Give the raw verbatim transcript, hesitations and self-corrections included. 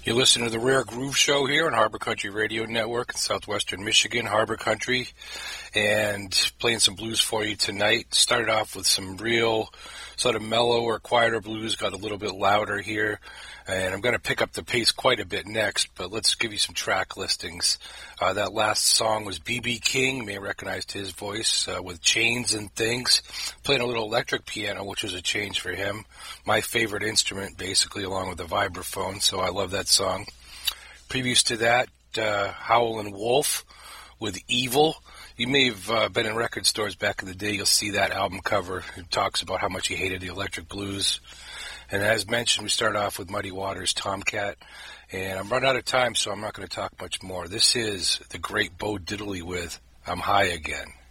You listen to the Rare Groove Show here on Harbor Country Radio Network in southwestern Michigan, Harbor Country, and playing some blues for you tonight. Started off with some real sort of mellow or quieter blues, got a little bit louder here, and I'm going to pick up the pace quite a bit next, but let's give you some track listings. Uh, that last song was B B King. You may have recognized his voice uh, with Chains and Things, playing a little electric piano, which was a change for him. My favorite instrument, basically, along with the vibraphone, so I love that song. Previous to that, uh, Howlin' Wolf with Evil. You may have uh, been in record stores back in the day. You'll see that album cover. It talks about how much he hated the electric blues. And as mentioned, we start off with Muddy Waters' Tomcat. And I'm running out of time, so I'm not going to talk much more. This is the great Bo Diddley with I'm High Again.